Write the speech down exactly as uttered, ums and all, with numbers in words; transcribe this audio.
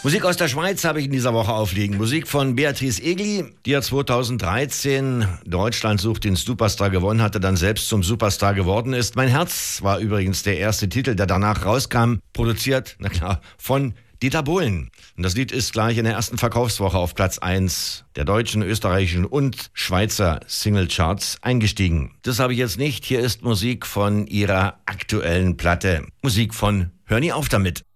Musik aus der Schweiz habe ich in dieser Woche auflegen. Musik von Beatrice Egli, die ja zweitausenddreizehn Deutschland sucht den Superstar gewonnen hatte, dann selbst zum Superstar geworden ist. Mein Herz war übrigens der erste Titel, der danach rauskam, produziert, na klar, von Dieter Bohlen. Und das Lied ist gleich in der ersten Verkaufswoche auf Platz eins der deutschen, österreichischen und Schweizer Singlecharts eingestiegen. Das habe ich jetzt nicht. Hier ist Musik von ihrer aktuellen Platte. Musik von Hör nie auf damit.